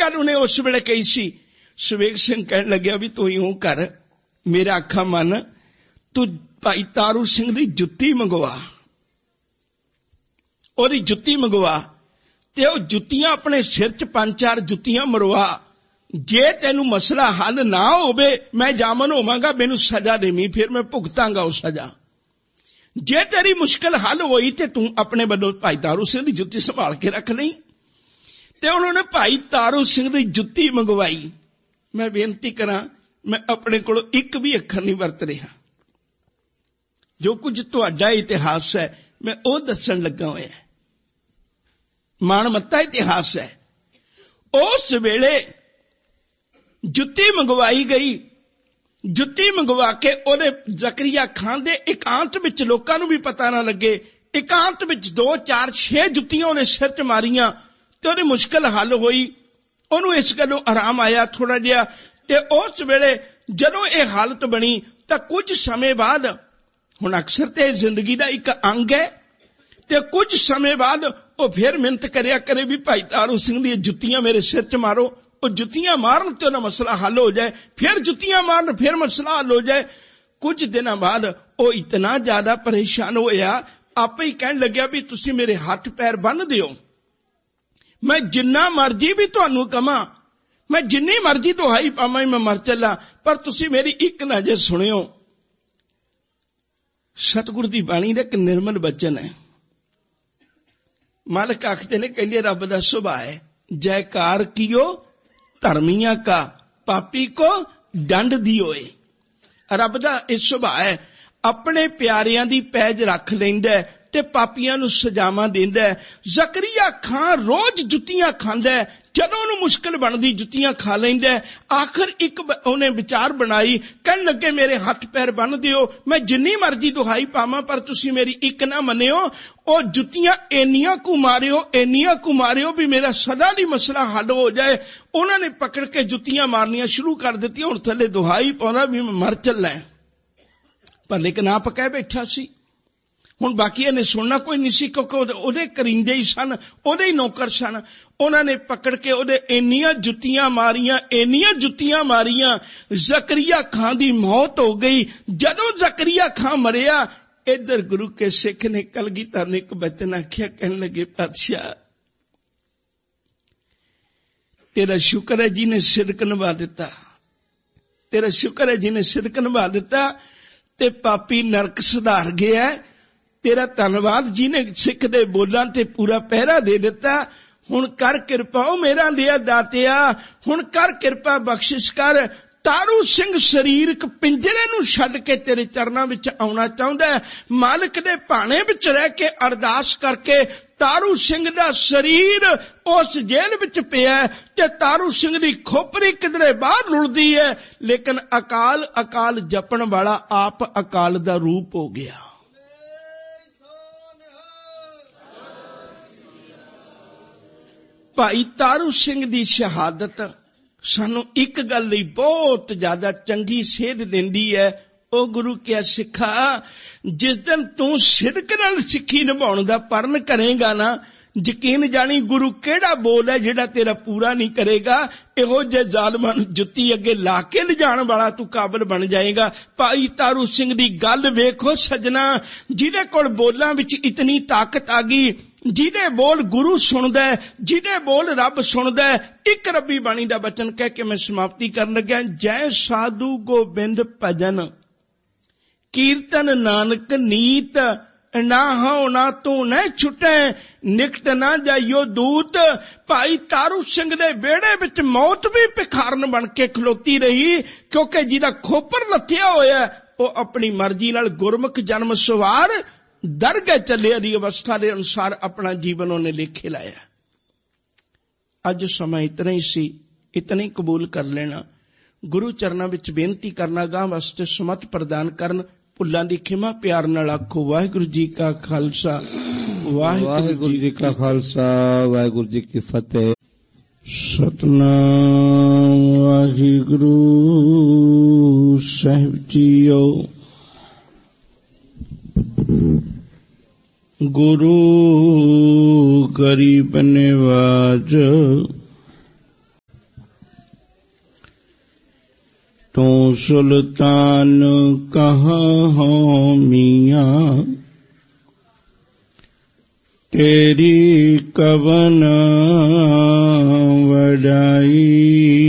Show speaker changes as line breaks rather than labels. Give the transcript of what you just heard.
गल उन्हें उस वेले कही सी। सवेग सिंह कहन लग्या भी तू यूं कर, मेरा आखा मन, तू भाई तारू सिंह दी जुत्ती मंगवा, ओदी जुत्ती मंगवा ते ओ जुत्तियां अपने सिर च 5-4 जुत्तियां मरवा। जे तेनू मसला हल ना होवे मैं जामन होवांगा, मैनू सजा देवी, फिर मैं भुगतांगा उस सजा। जे तेरी मुश्किल हल होई ते तू अपने बल्लों भाई तारू सिंह दी जुत्ती संभाल के रख लई। ते उन्होंने भाई तारू सिंह दी जुत्ती मंगवाई। मैं बेनती करा, मैं अपने कोलों एक भी अखर नहीं वरत रहा, जो कुछ तुहाडा इतिहास है मैं ओ दसन लगा होया, माणमत्ता इतिहास है। उस वेले जुत्ती मंगवाई गई। जुत्ती मंगवा के ओदे जकरिया खान दे एकांत विच लोकां नूं भी पता ना लगे, एकांत विच 2-4-6 जुत्तियां ओदे सिर च मारियां ते ओदी मुश्किल हल होई। ओनू इस गल्लों आराम आया थोड़ा जिहा। ते उस वेले जदों ये हालत बनी तां कुछ समय बाद, हुण अक्सर ते जिंदगी दा एक अंग है, ते कुछ समय बाद वो फिर मिन्नत करिया करे भी भाई तारू सिंह दी जुत्तियां मेरे सिर च मारो। वो जुत्तियां मारन ते उहदा मसला हल हो जाए, फिर जुत्तियां मारन फिर मसला हल हो जाए। कुछ दिनों बाद वो इतना ज्यादा परेशान होया, आपे ही कहन लग्या भी तुसी मेरे हाथ पैर बन दियो, मैं जिन्ना मर्जी भी तुहानू कमा, मैं जिन्नी मर्जी दुहाई पावां मैं मर चला, पर तुसी मेरी एक ना जे सुनियो। सतगुरु दी बाणी दा एक निर्मल वचन है। मालिक आखदे ने, कहंदे रब दा सुभाव है, जयकार कियो धर्मियां का, पापी को दंड दियोए। रब दा इह सुभाव है, अपने प्यारियां दी पैज रख लैंदा है ते पापियां नूं सजावां दिंदा है। जकरिया खान रोज जुत्तियां खांदा है, जदों उहनूं मुश्किल बनदी जुत्तियां खा लैंदा है। आखिर एक उहने विचार बनाई, कहन लगे मेरे हथ पैर बन दियो, मैं जिन्नी मर्जी दुहाई पावां पर तुसी मेरी एक ना मन्नियो। ओ जुत्तियां एनियां कु मारियो भी मेरा सदा दी मसला हल हो जाए। उन्होंने पकड़ के जुत्तियां मारनियां शुरू कर दित्तियां। हुण थल्ले दुहाई पाउंदा भी मैं मर चला, पर लेकिन आप कह बैठा सी। हुण बाकी ने सुनना कोई नहीं सी, क्योंकि ओदे करिंदे ही सन, ओदे ही नौकर सन। उन्होंने पकड़ के ओदे इन्नियां जुत्तियां मारियां, जकरिया खान दी मौत हो गई। जदों जकरिया खान मरिया, इधर गुरु के सिख ने कलगीधर ने एक बचन आख्या, कहने लगे पातशाह तेरा शुक्र है जी ने सिदक निभा दिता, तेरा शुक्र है जी ने सिदक निभा दिता ते पापी नरक सुधार गया। तेरा धन्नवाद जी ने सिख दे बोलां ते पूरा पहरा दे दिता। हुण कर किरपा ओ मेरा दिया दातिया, हुण कर किरपा बख्शिश कर। तारू सिंह शरीरक पिंजरे नूं छड्ड के तेरे चरनां विच आउणा चाहुंदा है। मालिक दे भाणे विच रह के अरदास करके तारू सिंह दा शरीर उस जेल विच पिया है ते तारू सिंह दी खोपरी किधरे बाहर लुड़दी है। लेकिन अकाल जपण वाला आप अकाल दा रूप हो गया। भाई तारू सिंह दी शहादत सानू एक गल लई बहुत ज्यादा चंगी सेध देंदी है। ओ गुरु क्या सिखा, जिस दिन तू सिदक नाल सिक्खी निभाउण दा परण करेगा ना, यकीन जानी गुरु केड़ा बोल है जेड़ा तेरा पूरा नहीं करेगा। इहो जे जालमां नूं जुत्ती अगे ला के लिजाण वाला तू काबिल बन जाएगा। भाई तारू सिंह दी गल वेखो सजना, जिहदे कोल बोलां विच इतनी ताकत आ गई, जिहदे बोल गुरु सुनदा है, जिहदे बोल रब सुनदा है। एक रब्बी बाणी दा वचन कह के मैं समाप्ति करन लग्या। जय साधु गोबिंद भजन कीर्तन नानक नीत, ना हो ना तू न छुटे निकट ना जाइयो दूत। भाई तारू सिंह दे बेड़े विच मौत भी भिखारन बन के खलोती रही, क्योंकि जिहदा खोपर लथिया होया वो अपनी मर्जी नाल गुरमुख जन्म सवार दरगह चले दी अवस्था के अनुसार अपना जीवन उन्हें लेखे लाया। अज समय इतना ही सी, इतना ही कबूल कर लेना। गुरु चरणा विच बेनती करना, गां वास्ते सुमत प्रदान करन। भुल्लां दी खिमा प्यार नाल आखो वाहिगुरू जी का खालसा वाहिगुरू जी का खालसा वाहिगुरू जी की फतेह। सतनाम वाहिगुरू साहिब जीओ। गुरु गरीब निवाज तू सुल्तान कहाँ हो मियाँ, तेरी कवन वडाई।